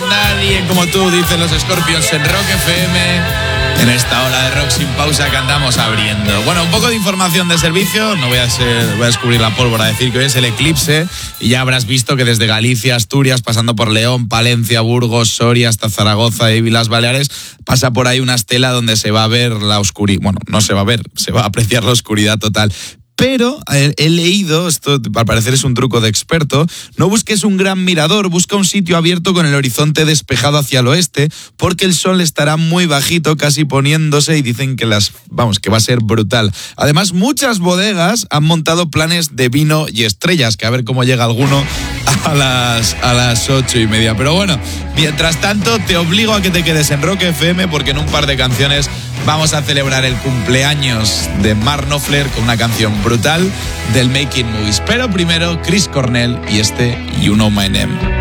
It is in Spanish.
Nadie como tú, dicen los Scorpions en Rock FM. En esta hora de rock sin pausa que andamos abriendo. Bueno, un poco de información de servicio. No voy a descubrir la pólvora, decir que hoy es el eclipse y ya habrás visto que desde Galicia, Asturias, pasando por León, Palencia, Burgos, Soria, hasta Zaragoza y Las Baleares, pasa por ahí una estela donde se va a ver la oscuridad. Bueno, no se va a ver, se va a apreciar la oscuridad total. Pero he leído, esto al parecer es un truco de experto, no busques un gran mirador, busca un sitio abierto con el horizonte despejado hacia el oeste, porque el sol estará muy bajito, casi poniéndose, y dicen que que va a ser brutal. Además, muchas bodegas han montado planes de vino y estrellas, que a ver cómo llega alguno a las 8:30. Pero bueno, mientras tanto, te obligo a que te quedes en Rock FM, porque en un par de canciones vamos a celebrar el cumpleaños de Mark Knopfler con una canción brutal del Making Movies. Pero primero, Chris Cornell y You Know My Name.